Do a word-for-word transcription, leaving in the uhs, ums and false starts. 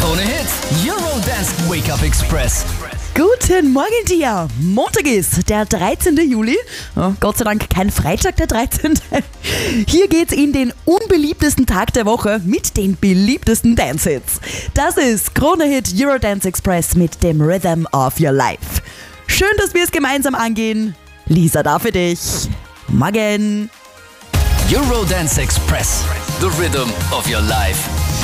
Krone Hit, Eurodance Wake-Up Express. Guten Morgen dir! Montag ist der dreizehnte Juli. Oh, Gott sei Dank kein Freitag, der dreizehnte Hier geht's in den unbeliebtesten Tag der Woche mit den beliebtesten Dance-Hits. Das ist Krone Hit Eurodance Express mit dem Rhythm of Your Life. Schön, dass wir es gemeinsam angehen. Lisa da für dich. Morgen! Eurodance Express, the rhythm of your life.